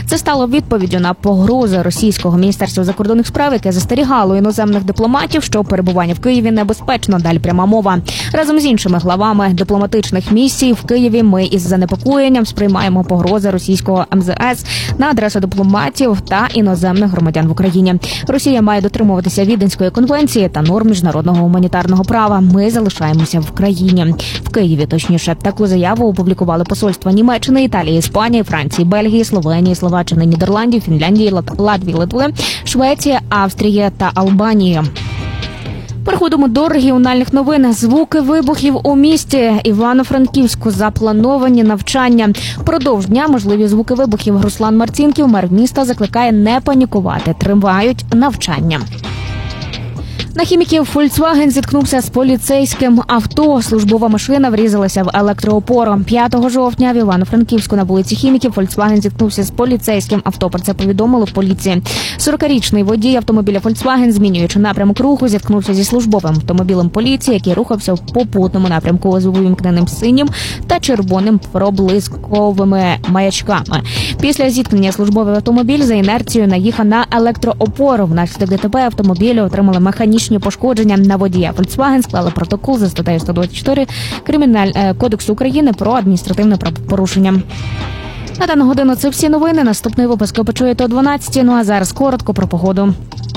Це стало відповіддю на погрози російського Міністерства закордонних справ, яке застерігало іноземних дипломатів, що перебування в Києві небезпечно. Далі пряма мова. Разом з іншими главами дипломатичних місій в Києві ми із занепокоєнням сприймаємо погрози російського МЗС на адресу дипломатів та іноземних громадян в Україні. Росія має дотримуватися Віденської конвенції та норм міжнародного гуманітарного права. Ми залишаємося в країні. В Києві, точніше. Таку заяву опублікували посольства Німеччини, Італії, Іспанії, Франції, Бельгії, Словенії, Словаччини, Нідерландів, Фінляндії, Латвії, Литви, Швеції, Австрії та Албанії. Переходимо до регіональних новин. Звуки вибухів у місті Івано-Франківську. Заплановані навчання. Впродовж дня можливі звуки вибухів. Руслан Марцінків, мер міста, закликає не панікувати. Тривають навчання. На хіміків Volkswagen зіткнувся з поліцейським авто. Службова машина врізалася в електроопору. 5 жовтня в Івано-Франківську на вулиці Хіміків Volkswagen зіткнувся з поліцейським авто. Про це повідомили в поліції. 40-річний водій автомобіля Volkswagen, змінюючи напрямок руху, зіткнувся зі службовим автомобілем поліції, який рухався в попутному напрямку з увімкненим синім та червоним проблисковими маячками. Після зіткнення службовий автомобіль за інерцією наїхав на електроопору. Внаслідок ДТП автомобілі отримали механічні пошкодження. На водія Volkswagen склали протокол за статтею 124 Кодексу України про адміністративне правопорушення. На дану годину це всі новини. Наступний випуск ви почуєте о 12:00. Ну а зараз коротко про погоду.